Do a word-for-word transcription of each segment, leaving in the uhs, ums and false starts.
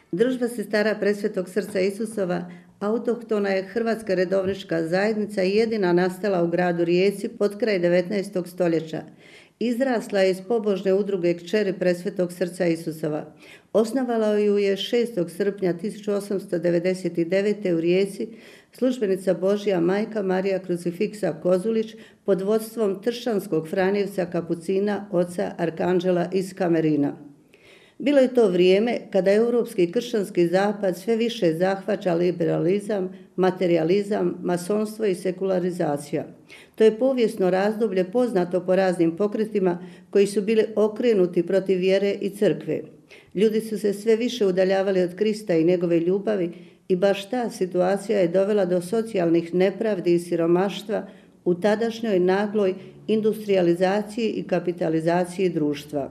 Družba sestara Presvetog srca Isusova autohtona je hrvatska redovnička zajednica i jedina nastala u gradu Rijeci pod kraj devetnaestog stoljeća. Izrasla je iz pobožne udruge Kćeri Presvetog srca Isusova. Osnovala ju je šestog srpnja tisuću osamsto devedeset devete. u Rijeci službenica Božja majka Marija Krucifiksa Kozulić pod vodstvom tršanskog franjevca kapucina oca Arkanđela iz Kamerina. Bilo je to vrijeme kada europski kršćanski zapad sve više zahvaća liberalizam, materijalizam, masonstvo i sekularizacija. To je povijesno razdoblje poznato po raznim pokretima koji su bili okrenuti protiv vjere i crkve. Ljudi su se sve više udaljavali od Krista i njegove ljubavi i baš ta situacija je dovela do socijalnih nepravdi i siromaštva u tadašnjoj nagloj industrializaciji i kapitalizaciji društva.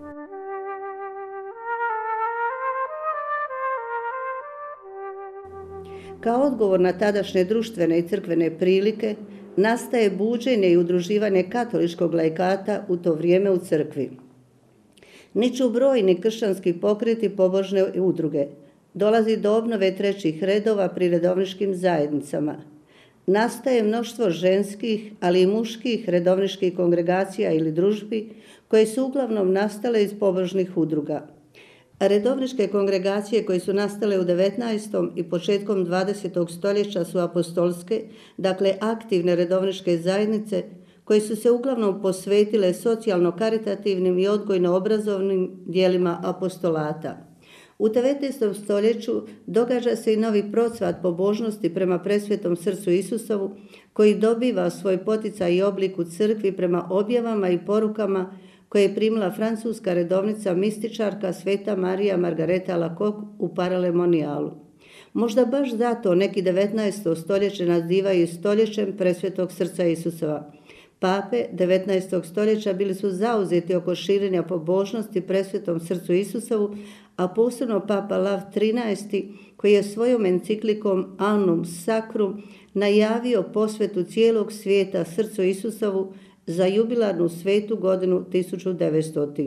Kao odgovor na tadašnje društvene i crkvene prilike, nastaje buđenje i udruživanje katoličkog laikata u to vrijeme u crkvi. Niču brojni kršćanski pokreti pobožne udruge. Dolazi do obnove trećih redova pri redovničkim zajednicama. Nastaje mnoštvo ženskih, ali i muških redovničkih kongregacija ili družbi, koje su uglavnom nastale iz pobožnih udruga. Redovničke kongregacije koje su nastale u devetnaestom i početkom dvadesetog stoljeća su apostolske, dakle aktivne redovničke zajednice koje su se uglavnom posvetile socijalno-karitativnim i odgojno-obrazovnim dijelima apostolata. U devetnaestom stoljeću događa se i novi procvat pobožnosti prema Presvetom srcu Isusovu koji dobiva svoj poticaj i oblik u crkvi prema objavama i porukama koje je primila francuska redovnica mističarka Sveta Marija Margareta Alacoque u Paralemonijalu. Možda baš zato neki devetnaesto stoljeće nazivaju stoljećem Presvetog srca Isusova. Pape devetnaestog stoljeća bili su zauzeti oko širenja pobožnosti Presvetom srcu Isusovu, a posebno Papa Lav trinaesti koji je svojom enciklikom Annum Sacrum najavio posvetu cijelog svijeta srcu Isusovu za jubilarnu svetu godinu tisuću devetsto.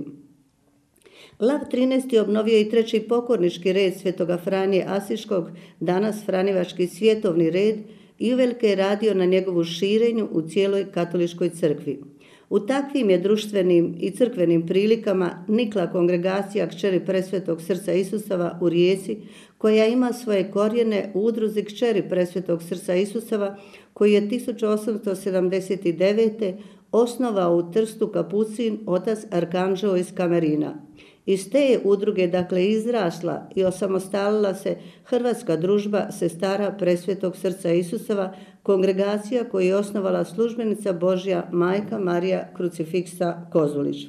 Lav trinaesti obnovio i treći pokornički red svetoga Franje Asiškog, danas Franjevački svjetovni red, i uvelike je radio na njegovu širenju u cijeloj katoličkoj crkvi. U takvim je društvenim i crkvenim prilikama nikla kongregacija Kćeri Presvetog srca Isusova u Rijeci, koja ima svoje korijene u udruzi Kćeri Presvetog srca Isusova, koji je tisuću osamsto sedamdeset devete. osnovao u Trstu kapucin otac Arkanđeo iz Kamerina. Iz te je udruge dakle izrasla i osamostalila se Hrvatska družba sestara Presvetog srca Isusova, kongregacija koju je osnovala službenica Božja majka Marija Krucifiksa Kozulić.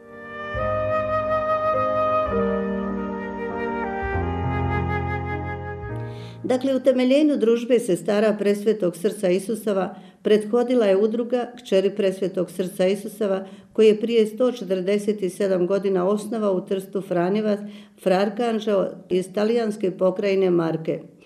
Dakle, utemeljenju družbe sestara Presvetog srca Isusova prethodila je udruga Kćeri Presvetog srca Isusova koji je prije sto četrdeset sedam godina osnovao u Trstu Franjevac fra Arkanđeo iz talijanske pokrajine Marke.